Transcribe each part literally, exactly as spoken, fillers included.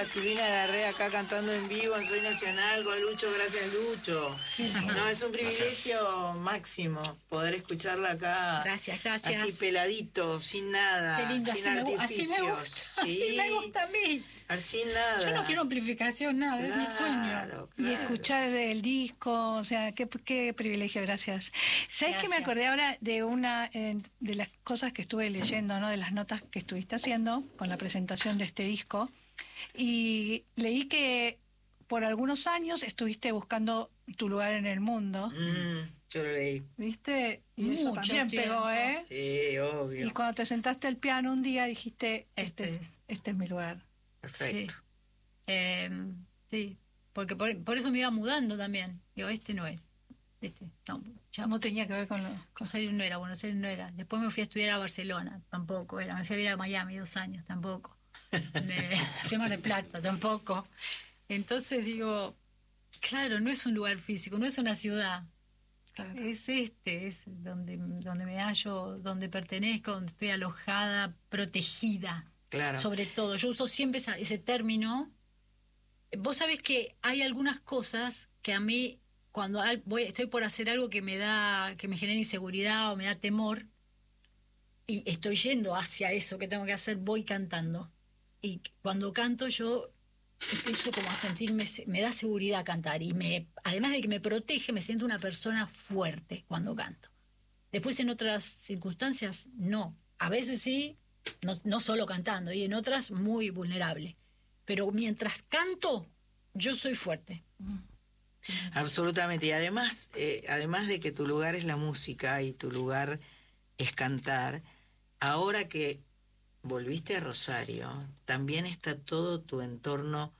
está Silvina Larrea acá cantando en vivo en Soy Nacional con Lucho, gracias Lucho. No, es un privilegio máximo poder escucharla acá. Gracias, gracias. Así peladito, sin nada, Qué lindo, sin así me, artificios. así me gusta, sí, así me gusta a mí. Sin nada. Yo no quiero amplificación, nada, claro, es mi sueño. Claro. Y escuchar el disco, o sea, qué, qué privilegio, gracias. ¿Sabes que me acordé ahora de una eh, de las cosas que estuve leyendo, ¿no? De las notas que estuviste haciendo con la presentación de este disco? Y leí que por algunos años estuviste buscando tu lugar en el mundo. Mm, yo lo leí. ¿Viste? Y Mucho eso también tiempo. pegó, ¿eh? Sí, obvio. Y cuando te sentaste al piano un día dijiste, este, Este es. este es mi lugar. Perfecto. Sí, eh, sí. porque por, por eso me iba mudando también. Digo, este no es. Este, no, chao. No tenía que ver con lo... Buenos Aires no era, Buenos Aires no era. Después me fui a estudiar a Barcelona, tampoco era. Me fui a vivir a Miami dos años, tampoco. Me fui a Mar del Plata, tampoco. Entonces digo, claro, no es un lugar físico, no es una ciudad. Claro. Es este, es donde, donde me hallo, donde pertenezco, donde estoy alojada, protegida. Claro. Sobre todo, yo uso siempre esa, ese término. Vos sabés que hay algunas cosas que a mí, cuando al, voy, estoy por hacer algo que me da, que me genera inseguridad o me da temor, y estoy yendo hacia eso que tengo que hacer, voy cantando. Y cuando canto yo empiezo como a sentirme, me da seguridad cantar, y me, además de que me protege, me siento una persona fuerte cuando canto. Después en otras circunstancias, no. A veces sí, no, no solo cantando, y en otras muy vulnerable. Pero mientras canto, yo soy fuerte. Absolutamente. Y además, eh, además de que tu lugar es la música y tu lugar es cantar, ahora que volviste a Rosario, también está todo tu entorno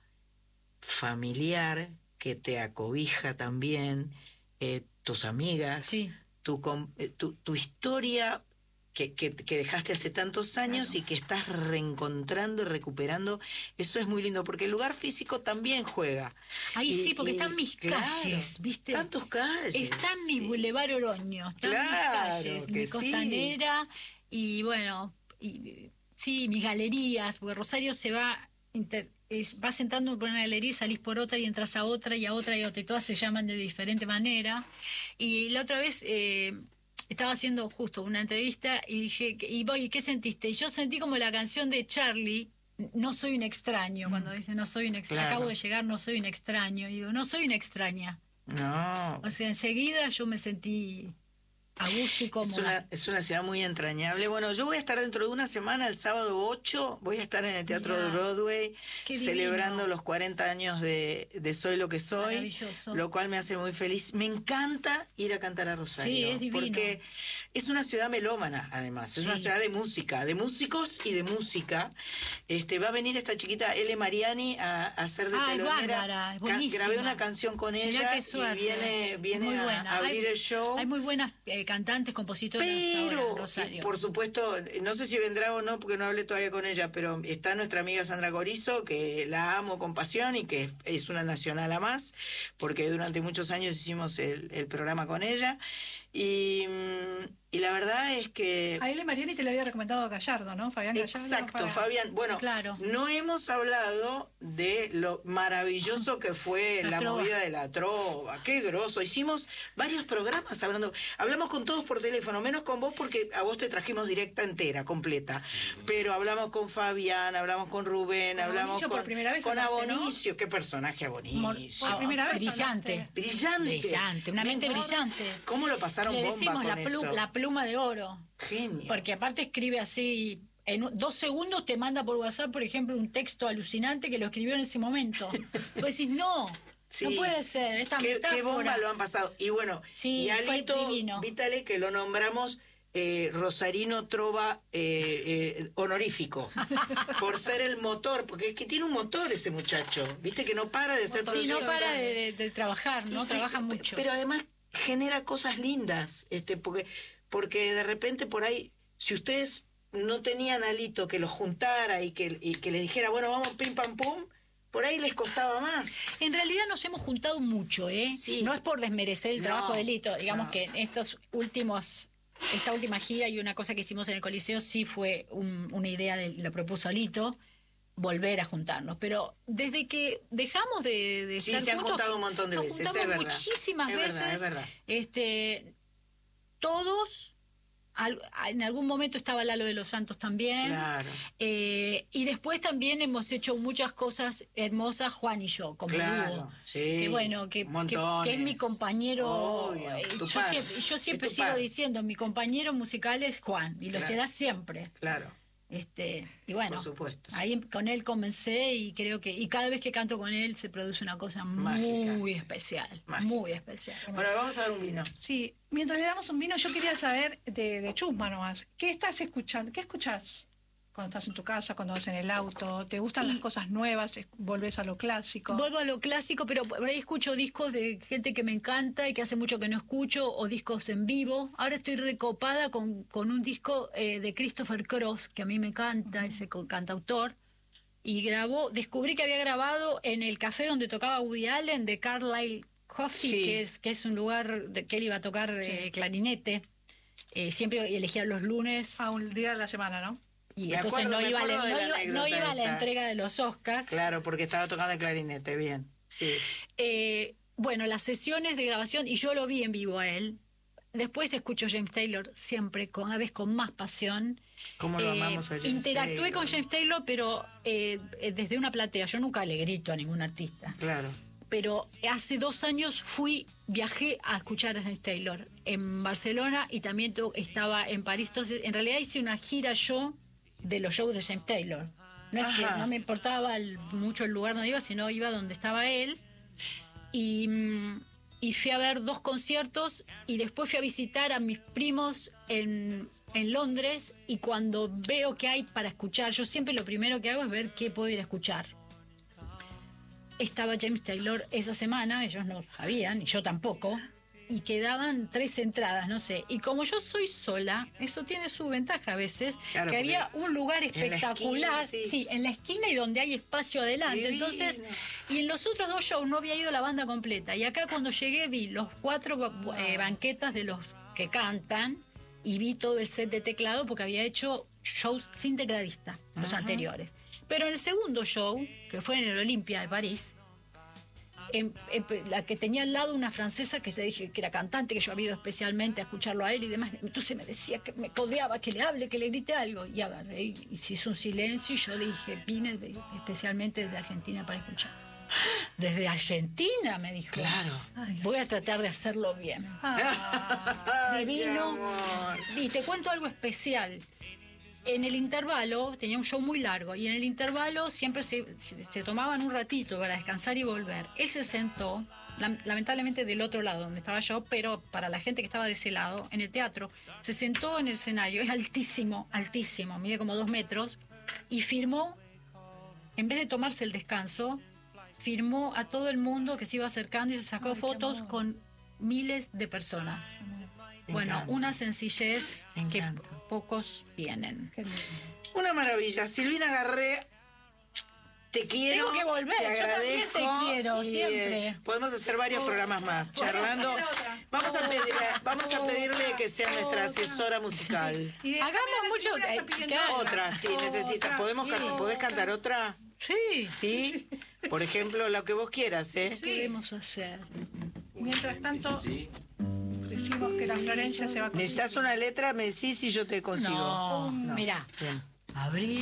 familiar que te acobija también, eh, tus amigas, sí. tu, tu, tu historia que, que, que dejaste hace tantos años, claro, y que estás reencontrando y recuperando. Eso es muy lindo, porque el lugar físico también juega. Ahí y, sí, porque y, están mis claro, calles, ¿viste? Están tus calles. Está en mi sí. Boulevard Oroño, están claro, mis calles, mi sí. costanera, y bueno, y, sí, mis galerías, porque Rosario se va, inter, es, vas entrando por una galería y salís por otra y entras a otra y a otra y a otra, y todas se llaman de diferente manera. Y la otra vez... Eh, estaba haciendo justo una entrevista y dije, y voy, ¿qué sentiste? Y yo sentí como la canción de Charlie, No soy un extraño, mm. cuando dice no soy un extraño, claro, acabo de llegar, no soy un extraño. Y digo, no soy una extraña. No. O sea, enseguida yo me sentí a gusto y cómoda. Es una, es una ciudad muy entrañable. Bueno, yo voy a estar dentro de una semana, el sábado ocho, voy a estar en el Teatro yeah. de Broadway, celebrando los cuarenta años de, de Soy lo que soy, lo cual me hace muy feliz. Me encanta ir a cantar a Rosario, sí, es divino, porque es una ciudad melómana, además, es sí. una ciudad de música, de músicos y de música. Este, va a venir esta chiquita Ele Mariani a, a hacer de ah, telonera. Grabé una canción con ella y viene, viene a, a abrir hay, el show. Hay muy buenas eh, cantantes, compositores. Pero, ahora en Rosario. Por supuesto, no sé si vendrá o no, porque no hablé todavía con ella, pero está nuestra amiga Sandra Gorizo, que la amo con pasión y que es una nacional a más, porque durante muchos años hicimos el, el programa con ella. Y, y la verdad es que... A Ele Mariani te le había recomendado Gallardo, ¿no? Fabián Gallardo. Exacto, para... Fabián. Bueno, claro. no hemos hablado de lo maravilloso que fue la, la movida de la trova. Qué groso. Hicimos varios programas hablando. Hablamos con todos por teléfono, menos con vos porque a vos te trajimos directa entera, completa. Pero hablamos con Fabián, hablamos con Rubén, con hablamos con, por primera vez con hablaste, Abonicio. ¿no? Qué personaje Abonicio. Por primera vez brillante. Brillante. Brillante, una mente Mejor. brillante. ¿Cómo lo pasaron Le bomba decimos con la, pluma, eso? la pluma de oro. Genio. Porque aparte escribe así, en dos segundos te manda por WhatsApp, por ejemplo, un texto alucinante que lo escribió en ese momento. Vos decís, no, sí. no puede ser, esta ¿Qué, metáfora. Qué bomba lo han pasado. Y bueno, sí, y Alito Vitale, que lo nombramos eh, Rosarino Trova eh, eh, honorífico, por ser el motor, porque es que tiene un motor ese muchacho, viste que no para de ser sí, no para de, de, de trabajar, no y, trabaja y, mucho. Pero además genera cosas lindas, este, porque... Porque de repente por ahí, si ustedes no tenían Alito que los juntara y que, y que les dijera, bueno, vamos pim pam pum, por ahí les costaba más. En realidad nos hemos juntado mucho, ¿eh? Sí. No es por desmerecer el no, trabajo de Alito, digamos no. que en estos últimos, esta última gira y una cosa que hicimos en el Coliseo sí fue un, una idea, de, la propuso Alito, volver a juntarnos. Pero desde que dejamos de, de Sí, estar se han juntos, juntado un montón de nos veces, juntamos es verdad. muchísimas Es veces. verdad, es verdad. Este, todos... Al, en algún momento estaba Lalo de los Santos también. Claro. Eh, y después también hemos hecho muchas cosas hermosas, Juan y yo, como Claro, dúo. sí, Que bueno, que, que, montones. que es mi compañero. Obvio, eh, tu yo, par. siempre, yo siempre Es tu sigo par. diciendo, mi compañero musical es Juan, y lo Claro. será siempre. Claro, Este, y bueno, por supuesto. ahí con él comencé y creo que, y cada vez que canto con él se produce una cosa Mágica. muy especial, Mágica. muy especial. Bueno, vamos a dar un vino. Sí, mientras le damos un vino, yo quería saber de, de Chusma nomás. ¿Qué estás escuchando? ¿Qué escuchás cuando estás en tu casa, cuando vas en el auto? ¿Te gustan las cosas nuevas? ¿Volvés a lo clásico? Vuelvo a lo clásico, pero por ahí escucho discos de gente que me encanta y que hace mucho que no escucho, o discos en vivo. Ahora estoy recopada con, con un disco eh, de Christopher Cross, que a mí me encanta, uh-huh. ese cantautor, y grabó, descubrí que había grabado en el café donde tocaba Woody Allen, de Carlisle Coffee, sí. que, es, que es un lugar de, que él iba a tocar sí. eh, clarinete. Eh, siempre elegía los lunes. A un día de la semana, ¿no? Y me entonces acuerdo, no, iba, la, no, iba, no iba a la entrega de los Oscars. Claro, porque estaba tocando el clarinete, bien. Sí. Eh, bueno, las sesiones de grabación, y yo lo vi en vivo a él. Después escucho James Taylor siempre, con, a veces con más pasión. ¿Cómo lo eh, amamos a James Interactué Taylor? con James Taylor, pero eh, desde una platea. Yo nunca le grito a ningún artista. Claro. Pero hace dos años fui, viajé a escuchar a James Taylor en Barcelona y también estaba en París. Entonces, en realidad hice una gira yo de los shows de James Taylor. No es Ajá. que no me importaba el, mucho el lugar donde iba, sino iba donde estaba él. Y, y fui a ver dos conciertos y después fui a visitar a mis primos en, en Londres, y cuando veo que hay para escuchar, yo siempre lo primero que hago es ver qué puedo ir a escuchar. Estaba James Taylor esa semana, ellos no sabían, y yo tampoco, y quedaban tres entradas, no sé. Y como yo soy sola, eso tiene su ventaja a veces, claro, que había un lugar espectacular, esquina, sí. sí, en la esquina y donde hay espacio adelante. Divino. Entonces, y en los otros dos shows no había ido la banda completa. Y acá cuando llegué vi los cuatro wow. eh, banquetas de los que cantan, y vi todo el set de teclado porque había hecho shows sin tecladista, los uh-huh. anteriores. Pero en el segundo show, que fue en el Olympia de París, en, en, la que tenía al lado una francesa que le dije que era cantante, que yo había ido especialmente a escucharlo a él y demás, entonces me decía que me codeaba, que le hable, que le grite algo, y agarré y, y se hizo un silencio, y yo dije, vine de, especialmente desde Argentina para escuchar. Desde Argentina, me dijo. Claro. Voy a tratar de hacerlo bien. Ah, divino. Y te cuento algo especial. En el intervalo, tenía un show muy largo, y en el intervalo siempre se, se, se tomaban un ratito para descansar y volver. Él se sentó, lamentablemente del otro lado donde estaba yo, pero para la gente que estaba de ese lado, en el teatro, se sentó en el escenario, es altísimo, altísimo, mide como dos metros, y firmó, en vez de tomarse el descanso, firmó a todo el mundo que se iba acercando y se sacó Ay, fotos con miles de personas. Me bueno, encanta. Una sencillez que pocos tienen. Una maravilla. Silvina Garré, te quiero. Tengo que volver, te yo agradezco, también te quiero, y, siempre. Eh, podemos hacer varios oh, programas más, charlando. Vamos a, pedir, vamos a pedirle que sea nuestra asesora musical. Y hagamos mucho. Eh, otra, sí, necesitas. ¿Podemos sí. can, ¿Podés cantar otra? Sí. ¿Sí? Por ejemplo, lo que vos quieras, ¿eh? ¿Qué queremos hacer? Mientras tanto, decimos que la Florencia se va a... ¿Necesitas una letra? Me decís y yo te consigo. No, no. Mirá. Bien. Abril.